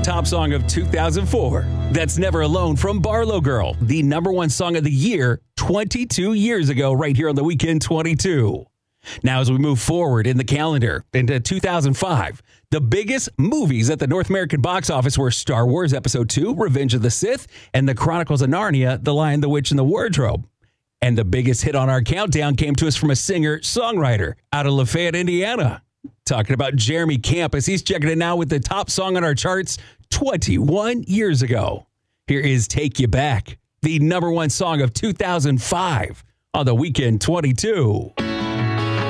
top song of 2004. That's Never Alone from Barlow Girl, the number one song of the year 22 years ago, right here on the Weekend 22. Now, as we move forward in the calendar into 2005, the biggest movies at the North American box office were Star Wars Episode 2, Revenge of the Sith, and The Chronicles of Narnia, The Lion, the Witch, and the Wardrobe. And the biggest hit on our countdown came to us from a singer-songwriter out of Lafayette, Indiana. Talking about Jeremy Camp as he's checking it now with the top song on our charts 21 years ago. Here is Take You Back, the number one song of 2005 on the Weekend 22.